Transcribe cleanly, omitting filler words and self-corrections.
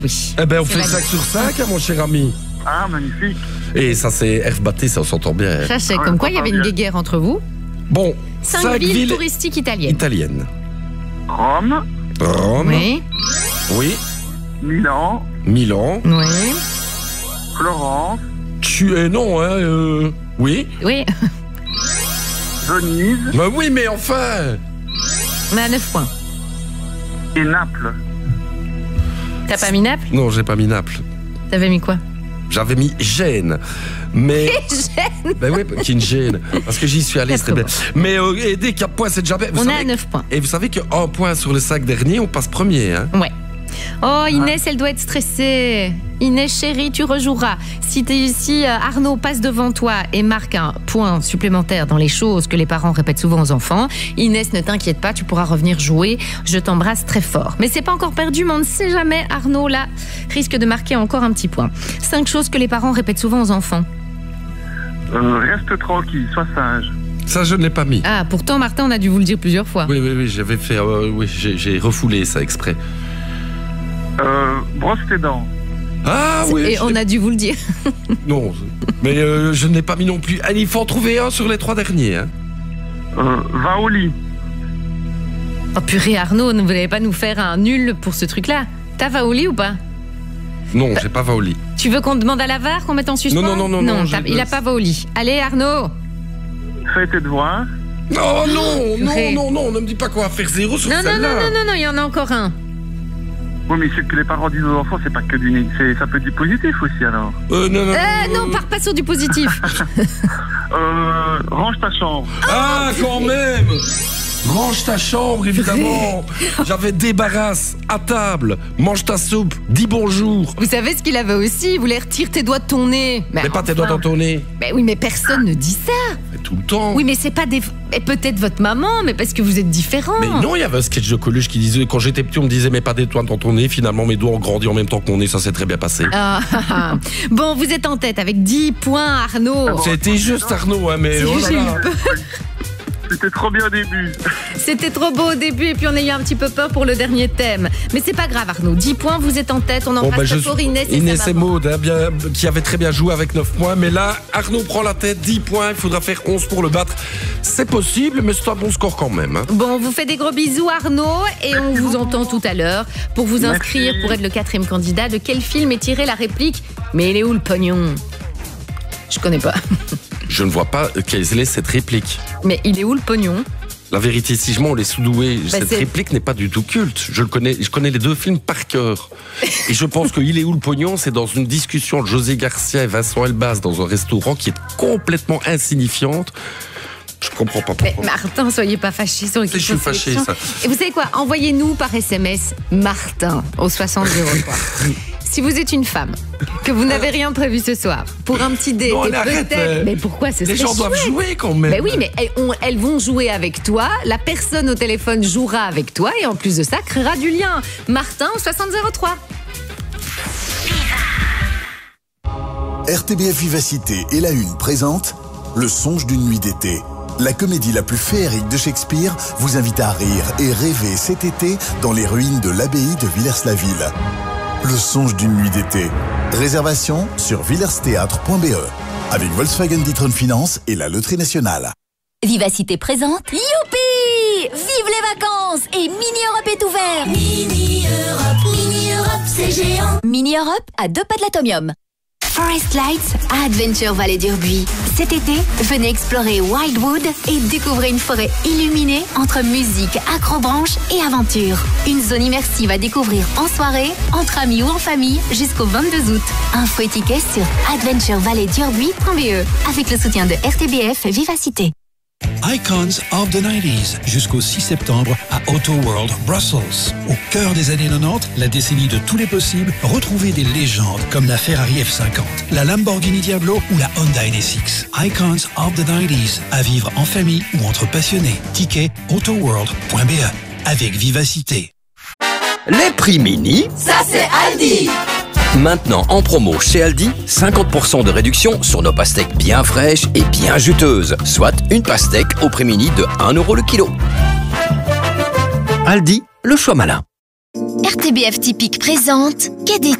Oui. Eh ben, on C'est fait valide. 5 sur 5, hein, mon cher ami. Ah, magnifique. Et ça, c'est Herve Batté, ça, on s'entend bien. Ça, c'est Ouais, comme quoi il y avait une bien. guéguerre entre vous. Bon, 5 villes touristiques italiennes. italiennes. Rome, Rome. Oui, Oui. Milan, Milan. oui, Florence, Non, hein. Oui. oui. Venise Bah oui, mais enfin. On est à 9 points. et Naples. T'as pas mis Naples? Non, j'ai pas mis Naples. T'avais mis quoi? J'avais mis Gênes. Mais. Gênes. Ben oui, qui est une Gênes. Parce que j'y suis allé, c'était bien. Mais aider 4 points, c'est déjà bien. On est à 9 points. Et vous savez qu'un point sur les 5 derniers, on passe premier. Hein. Ouais. Oh, Inès, elle doit être stressée. Inès, chérie, tu rejoueras. Si Arnaud passe devant toi et marque un point supplémentaire dans les choses que les parents répètent souvent aux enfants, Inès, ne t'inquiète pas, tu pourras revenir jouer. Je t'embrasse très fort. Mais c'est pas encore perdu, mais on ne sait jamais. Arnaud, là, risque de marquer encore un petit point. 5 choses que les parents répètent souvent aux enfants. Reste tranquille, sois sage. Ça, je ne l'ai pas mis. Ah, pourtant, Martin, on a dû vous le dire plusieurs fois. Oui, j'avais fait. Oui, j'ai refoulé ça exprès. Brosse tes dents. Ah oui. Et on a dû vous le dire. Non, mais je ne l'ai pas mis non plus. Allez, il faut en trouver un sur les 3 derniers. Hein. Va au lit. Oh purée, Arnaud, ne voulez pas nous faire un nul pour ce truc-là? T'as va au lit ou pas? Non, j'ai pas va au lit. Tu veux qu'on demande à la VAR, qu'on mette en suspens? Non, il a pas va au lit. Allez, Arnaud. Fais tes devoirs. Oh non, Purée. non, ne me dis pas qu'on va faire 0 sur Non, celle-là. non, il y en a encore un. Oui, mais ce que les parents disent aux enfants, c'est pas que ça peut être du positif aussi, alors. Non. Non, pars pas sur du positif. Range ta chambre. Ah, quand même. Range ta chambre, évidemment. J'avais débarrasse, à table, mange ta soupe, dis bonjour. Vous savez ce qu'il avait aussi? Il voulait retirer tes doigts de ton nez. Mais pas tes doigts dans ton nez. Mais oui, mais personne ne dit ça. Mais tout le temps. Oui, mais c'est pas des... Et peut-être votre maman, mais parce que vous êtes différents. Mais non, il y avait un sketch de Coluche qui disait, quand j'étais petit, on me disait, mais pas des doigts dans ton nez. Finalement, mes doigts ont grandi en même temps que mon nez, ça s'est très bien passé. Bon, vous êtes en tête avec 10 points, Arnaud. C'était juste Arnaud, hein, mais oh là J'ai eu là. peur. C'était trop bien au début. C'était trop beau au début et puis on a eu un petit peu peur pour le dernier thème. Mais c'est pas grave, Arnaud. 10 points, vous êtes en tête. On embrasse très fort Inès et sa maman. Maud, hein, qui avait très bien joué avec 9 points. Mais là, Arnaud prend la tête, 10 points. Il faudra faire 11 pour le battre. C'est possible, mais c'est un bon score quand même. Hein. Bon, on vous fait des gros bisous, Arnaud, et on vous entend tout à l'heure pour vous inscrire pour être le 4e candidat. De quel film est tirée la réplique « Mais il est où le pognon ?» Je connais pas. Je ne vois pas quelle est cette réplique. Mais il est où le pognon? La vérité, si je mens, on est sous-doué. Cette c'est- réplique n'est pas du tout culte. Je connais les 2 films par cœur. Et je pense que Il est où le pognon, c'est dans une discussion de José Garcia et Vincent Elbaz dans un restaurant qui est complètement insignifiante. Je comprends pas Mais pourquoi. Martin, soyez pas fâché sur Je suis fâché, ça. Et vous savez quoi? Envoyez-nous par SMS Martin au 6003. Si vous êtes une femme, que vous n'avez rien prévu ce soir, pour un petit date, Non, et arrête, peut-être... Mais pourquoi ce Les serait gens doivent chouette. jouer quand même. Mais oui, mais elles vont jouer avec toi, la personne au téléphone jouera avec toi et en plus de ça, créera du lien. Martin au 6003. RTBF Vivacité et La Une présente Le songe d'une nuit d'été. La comédie la plus féerique de Shakespeare vous invite à rire et rêver cet été dans les ruines de l'abbaye de Villers-la-Ville. Le songe d'une nuit d'été. Réservation sur villersthéâtre.be avec Volkswagen D'Ieteren Finance et la Loterie Nationale. Vivacité présente. Youpi! Vive les vacances! Et Mini Europe est ouvert! Mini Europe, c'est géant! Mini Europe à 2 pas de l'Atomium. Forest Lights à Adventure Vallée d'Urbuy. Cet été, venez explorer Wildwood et découvrez une forêt illuminée entre musique, acrobranche et aventure. Une zone immersive à découvrir en soirée, entre amis ou en famille jusqu'au 22 août. Info et tickets sur adventurevalleyedurbuy.be avec le soutien de RTBF Vivacité. Icons of the 90s jusqu'au 6 septembre à Auto World Brussels. Au cœur des années 90, la décennie de tous les possibles, retrouvez des légendes comme la Ferrari F50, la Lamborghini Diablo ou la Honda NSX. Icons of the 90s, à vivre en famille ou entre passionnés. Ticket autoworld.be avec Vivacité. Les prix mini, Ça c'est Aldi! maintenant en promo chez Aldi, 50% de réduction sur nos pastèques bien fraîches et bien juteuses, soit une pastèque au prix mini de 1 € le kilo. Aldi, le choix malin. RTBF Typique présente Quai des